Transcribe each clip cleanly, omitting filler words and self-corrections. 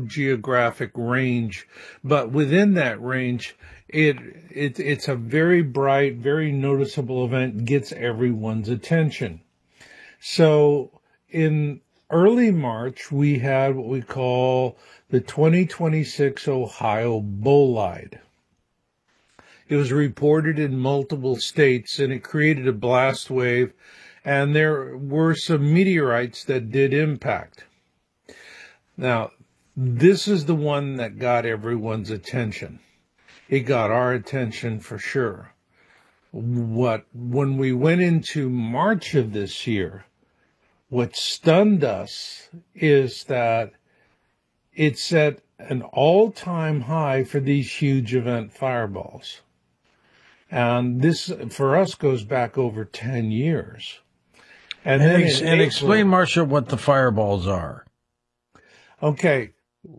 geographic range, but within that range, it's a very bright, very noticeable event, gets everyone's attention. So in early March, we had what we call the 2026 Ohio Bolide. It was reported in multiple states, and it created a blast wave, and there were some meteorites that did impact. Now, this is the one that got everyone's attention. It got our attention for sure. When we went into March of this year, what stunned us is that it set an all-time high for these huge event fireballs. And this, for us, goes back over 10 years. And explain, Marshall, what the fireballs are. Okay,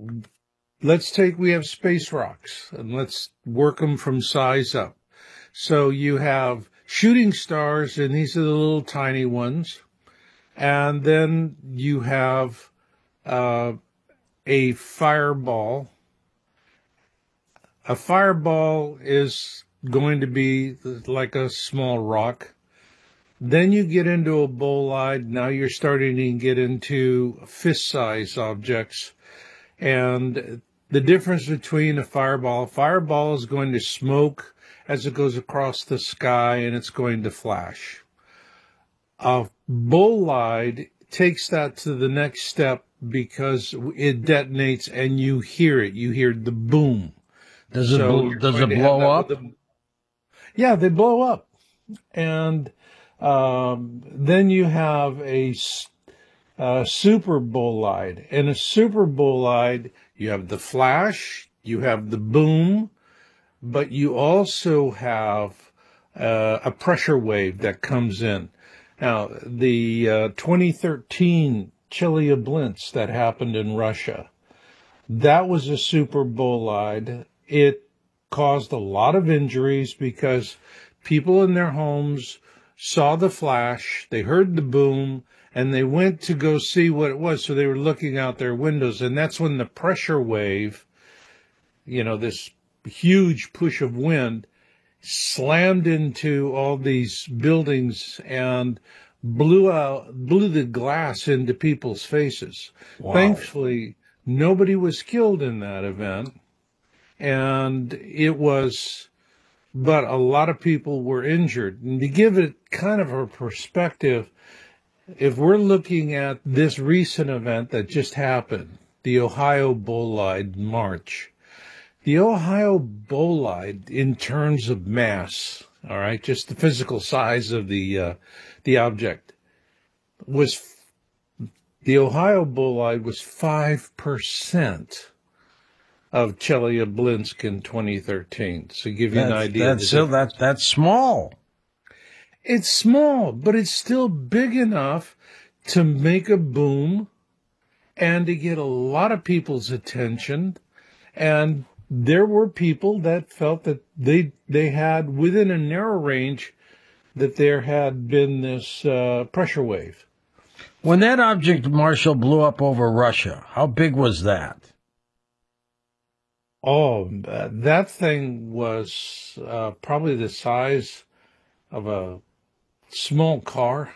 we have space rocks, and let's work them from size up. So you have shooting stars, and these are the little tiny ones. And then you have a fireball. A fireball is going to be like a small rock. Then you get into a bolide. Now you're starting to get into fist-sized objects. And the difference between a fireball is going to smoke as it goes across the sky, and it's going to flash. A bolide takes that to the next step because it detonates and you hear it. You hear the boom. Does it blow up? Yeah, they blow up. And then you have a super bolide. And a super bolide, you have the flash, you have the boom, but you also have a pressure wave that comes in. Now, the 2013 Chelyabinsk that happened in Russia, that was a super bolide. It caused a lot of injuries because people in their homes saw the flash, they heard the boom, and they went to go see what it was. So they were looking out their windows, and that's when the pressure wave, this huge push of wind, slammed into all these buildings and blew the glass into people's faces. Wow. Thankfully, nobody was killed in that event, but a lot of people were injured. And to give it kind of a perspective, if we're looking at this recent event that just happened, the Ohio Bolide March, the Ohio Bolide, in terms of mass, all right, just the physical size of the object, the Ohio Bolide was 5% of Chelyabinsk in 2013. So give you an idea. That's small. It's small, but it's still big enough to make a boom and to get a lot of people's attention. And there were people that felt that they had, within a narrow range, that there had been this pressure wave. When that object, Marshall, blew up over Russia, how big was that? Oh, that thing was probably the size of a small car.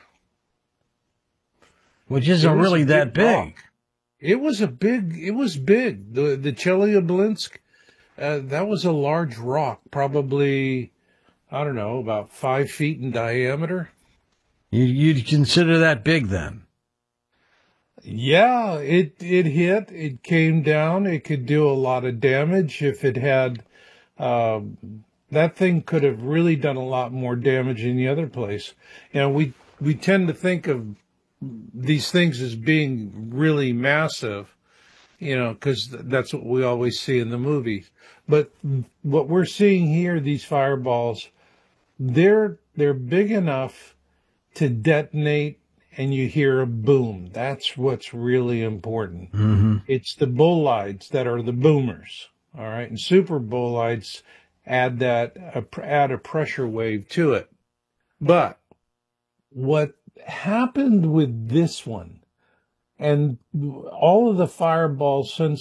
Which isn't really that big. It was big. The Chelyabinsk, that was a large rock, probably, I don't know, about 5 feet in diameter. You'd consider that big then? Yeah, it hit, it came down, it could do a lot of damage. If it had, that thing could have really done a lot more damage in the other place. We tend to think of these things as being really massive, because that's what we always see in the movies. But what we're seeing here, these fireballs, they're big enough to detonate, and you hear a boom. That's what's really important. Mm-hmm. It's the bolides that are the boomers, all right? And super bolides add a pressure wave to it. But what happened with this one, and all of the fireballs since